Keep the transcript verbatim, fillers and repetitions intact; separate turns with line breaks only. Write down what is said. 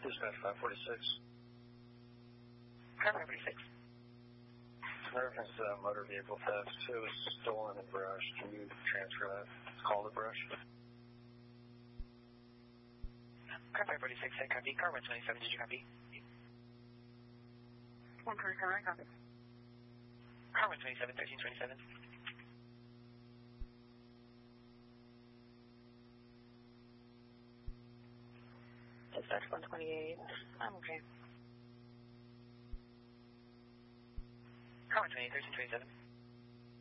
Dispatch five forty-six.
Car five forty-six.
Reference uh, motor vehicle theft. It was stolen in brush. Can you transfer that? Call the brush.
Car five forty-six, I copy. Car one twenty-seven, did you copy?
one twenty-seven, I copy.
Car one twenty-seven, thirteen twenty-seven.
Dispatch one twenty-eight. I'm okay.
Car one twenty-eight, thirteen twenty-seven.